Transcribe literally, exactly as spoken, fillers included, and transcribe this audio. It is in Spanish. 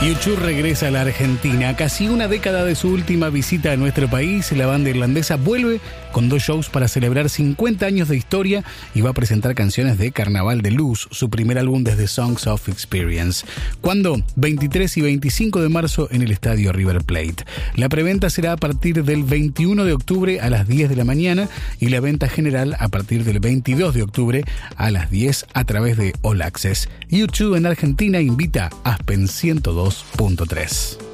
U dos regresa a la Argentina. A casi una década de su última visita a nuestro país, la banda irlandesa vuelve con dos shows para celebrar cincuenta años de historia y va a presentar canciones de Carnaval de Luz, su primer álbum desde Songs of Experience. ¿Cuándo? veintitrés y veinticinco de marzo en el estadio River Plate. La preventa será a partir del veintiuno de octubre a las diez de la mañana y la venta general a partir del veintidós de octubre a las diez a través de All Access. U dos en Argentina invita a Aspen ciento dos punto tres.